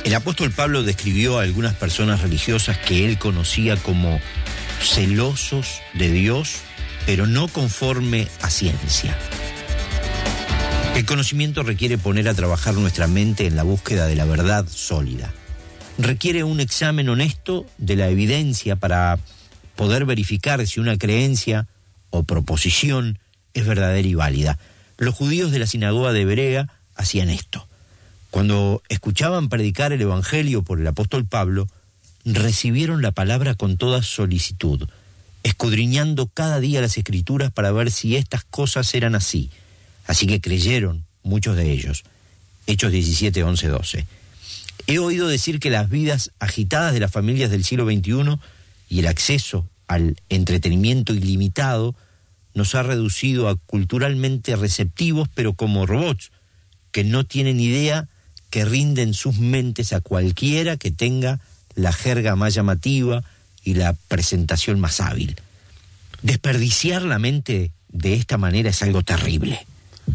El apóstol Pablo describió a algunas personas religiosas que él conocía como celosos de Dios, pero no conforme a ciencia. El conocimiento requiere poner a trabajar nuestra mente en la búsqueda de la verdad sólida. Requiere un examen honesto de la evidencia para poder verificar si una creencia o proposición es verdadera y válida. Los judíos de la sinagoga de Berea hacían esto. Cuando escuchaban predicar el Evangelio por el apóstol Pablo, recibieron la palabra con toda solicitud, escudriñando cada día las Escrituras para ver si estas cosas eran así. Así que creyeron muchos de ellos. Hechos 17, 11, 12. He oído decir que las vidas agitadas de las familias del siglo XXI y el acceso al entretenimiento ilimitado nos ha reducido a culturalmente receptivos, pero como robots, que no tienen idea, que rinden sus mentes a cualquiera que tenga la jerga más llamativa y la presentación más hábil. Desperdiciar la mente de esta manera es algo terrible.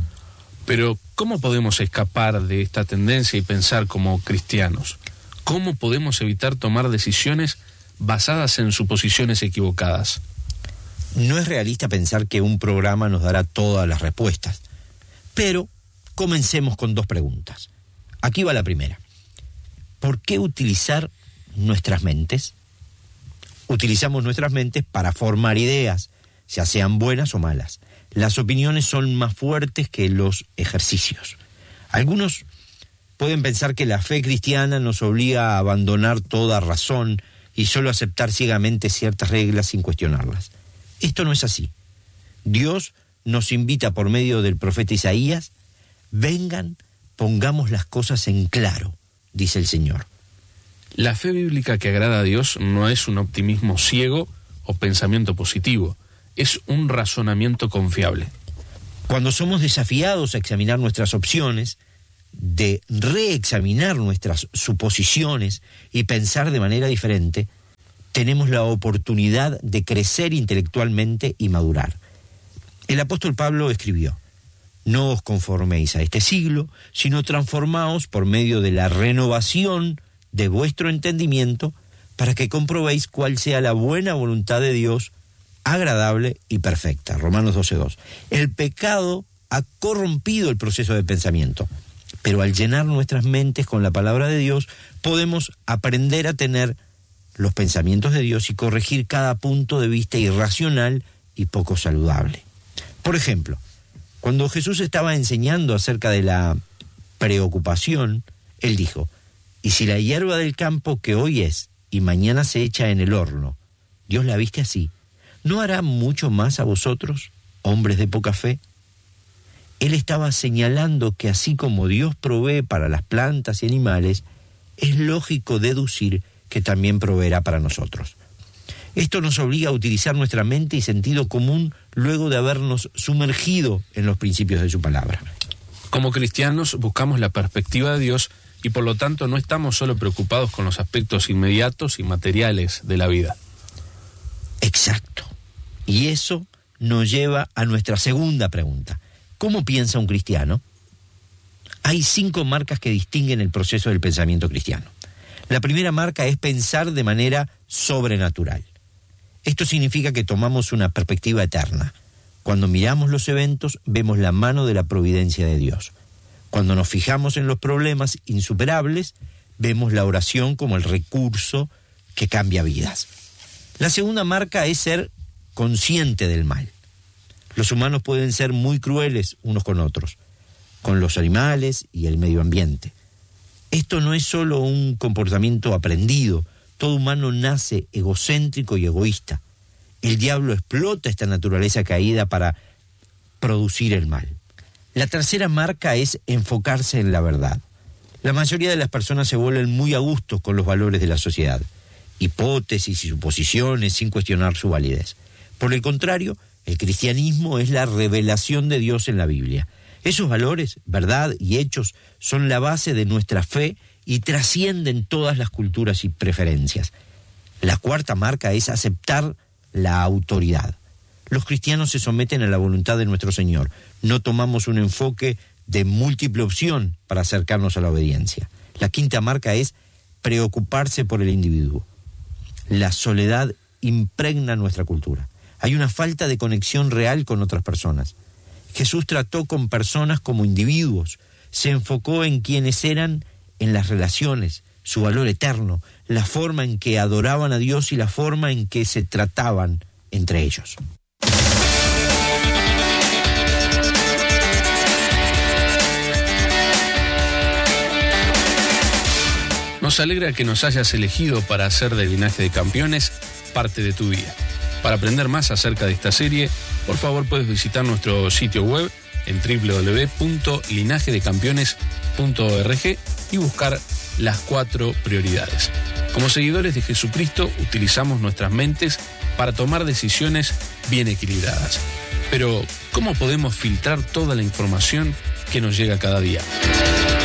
Pero, ¿cómo podemos escapar de esta tendencia y pensar como cristianos? ¿Cómo podemos evitar tomar decisiones basadas en suposiciones equivocadas? No es realista pensar que un programa nos dará todas las respuestas, pero comencemos con 2 preguntas. Aquí va la primera. ¿Por qué utilizar nuestras mentes? Utilizamos nuestras mentes para formar ideas, ya sean buenas o malas. Las opiniones son más fuertes que los ejercicios. Algunos pueden pensar que la fe cristiana nos obliga a abandonar toda razón y solo aceptar ciegamente ciertas reglas sin cuestionarlas. Esto no es así. Dios nos invita por medio del profeta Isaías: vengan, pongamos las cosas en claro, dice el Señor. La fe bíblica que agrada a Dios no es un optimismo ciego o pensamiento positivo, es un razonamiento confiable. Cuando somos desafiados a examinar nuestras opciones, de reexaminar nuestras suposiciones y pensar de manera diferente, tenemos la oportunidad de crecer intelectualmente y madurar. El apóstol Pablo escribió: no os conforméis a este siglo, sino transformaos por medio de la renovación de vuestro entendimiento, para que comprobéis cuál sea la buena voluntad de Dios, agradable y perfecta. Romanos 12:2. El pecado ha corrompido el proceso de pensamiento, pero al llenar nuestras mentes con la palabra de Dios, podemos aprender a tener los pensamientos de Dios y corregir cada punto de vista irracional y poco saludable. Por ejemplo, cuando Jesús estaba enseñando acerca de la preocupación, Él dijo: y si la hierba del campo que hoy es y mañana se echa en el horno, Dios la viste así, ¿no hará mucho más a vosotros, hombres de poca fe? Él estaba señalando que así como Dios provee para las plantas y animales, es lógico deducir que también proveerá para nosotros. Esto nos obliga a utilizar nuestra mente y sentido común luego de habernos sumergido en los principios de su palabra. Como cristianos buscamos la perspectiva de Dios y por lo tanto no estamos solo preocupados con los aspectos inmediatos y materiales de la vida. Exacto. Y eso nos lleva a nuestra segunda pregunta. ¿Cómo piensa un cristiano? Hay 5 marcas que distinguen el proceso del pensamiento cristiano. La primera marca es pensar de manera sobrenatural. Esto significa que tomamos una perspectiva eterna. Cuando miramos los eventos, vemos la mano de la providencia de Dios. Cuando nos fijamos en los problemas insuperables, vemos la oración como el recurso que cambia vidas. La segunda marca es ser consciente del mal. Los humanos pueden ser muy crueles unos con otros, con los animales y el medio ambiente. Esto no es solo un comportamiento aprendido. Todo humano nace egocéntrico y egoísta. El diablo explota esta naturaleza caída para producir el mal. La tercera marca es enfocarse en la verdad. La mayoría de las personas se vuelven muy a gusto con los valores de la sociedad, hipótesis y suposiciones sin cuestionar su validez. Por el contrario, el cristianismo es la revelación de Dios en la Biblia. Esos valores, verdad y hechos son la base de nuestra fe y trascienden todas las culturas y preferencias. La cuarta marca es aceptar la autoridad. Los cristianos se someten a la voluntad de nuestro Señor. No tomamos un enfoque de múltiple opción para acercarnos a la obediencia. La quinta marca es preocuparse por el individuo. La soledad impregna nuestra cultura. Hay una falta de conexión real con otras personas. Jesús trató con personas como individuos, se enfocó en quienes eran, en las relaciones, su valor eterno, la forma en que adoraban a Dios y la forma en que se trataban entre ellos. Nos alegra que nos hayas elegido para hacer de Linaje de Campeones parte de tu día. Para aprender más acerca de esta serie, por favor puedes visitar nuestro sitio web en www.linajedecampeones.org y buscar las 4 prioridades. Como seguidores de Jesucristo, utilizamos nuestras mentes para tomar decisiones bien equilibradas. Pero, ¿cómo podemos filtrar toda la información que nos llega cada día?